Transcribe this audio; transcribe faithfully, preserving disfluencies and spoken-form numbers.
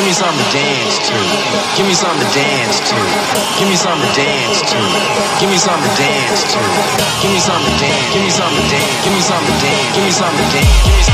me something to dance to. Give me something to dance to. Give me something to dance to. Give me something to dance to. Give me something to dance. Give me something to dance. Give me something to dance. Give me something to dance.